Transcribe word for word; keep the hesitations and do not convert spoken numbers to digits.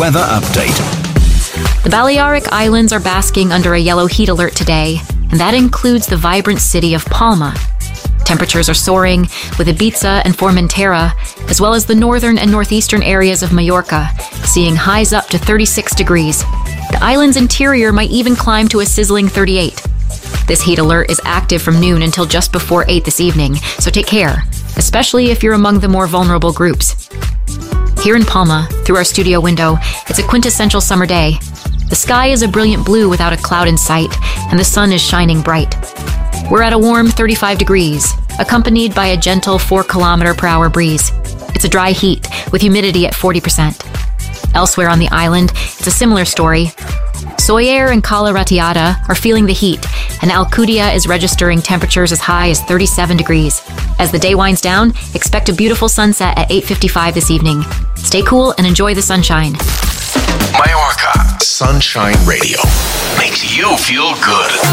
weather update. The Balearic Islands are basking under a yellow heat alert today, and that includes the vibrant city of Palma. Temperatures are soaring, with Ibiza and Formentera, as well as the northern and northeastern areas of Mallorca, seeing highs up to thirty-six degrees. The island's interior might even climb to a sizzling thirty-eight. This heat alert is active from noon until just before eight this evening, so take care, especially if you're among the more vulnerable groups. Here in Palma, through our studio window, it's a quintessential summer day. The sky is a brilliant blue without a cloud in sight, and the sun is shining bright. We're at a warm thirty-five degrees, accompanied by a gentle four kilometer per hour breeze. It's a dry heat, with humidity at forty percent. Elsewhere on the island, it's a similar story. Soyer and Cala Ratiada are feeling the heat, and Alcudia is registering temperatures as high as thirty-seven degrees. As the day winds down, expect a beautiful sunset at eight fifty-five this evening. Stay cool and enjoy the sunshine. Mallorca Sunshine Radio makes you feel good.